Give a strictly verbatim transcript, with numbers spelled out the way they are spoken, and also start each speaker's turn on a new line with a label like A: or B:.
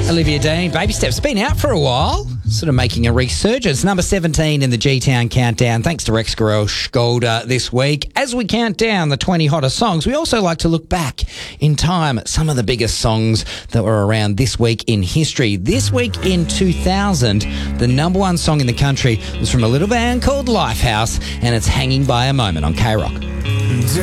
A: Olivia Dean, Baby Steps, been out for a while, sort of making a resurgence. Number seventeen in the G-Town Countdown, thanks to Rex Golda this week. As we count down the twenty hottest songs, we also like to look back in time at some of the biggest songs that were around this week in history. This week in two thousand, the number one song in the country was from a little band called Lifehouse, and it's Hanging by a Moment on K-Rock.